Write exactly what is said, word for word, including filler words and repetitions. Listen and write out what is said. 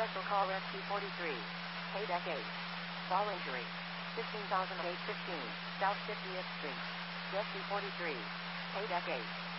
Special call S P forty-three. Pay decade. Ball injury. fifteen thousand eight hundred fifteen. South fiftieth Street. S P forty-three. Pay decade.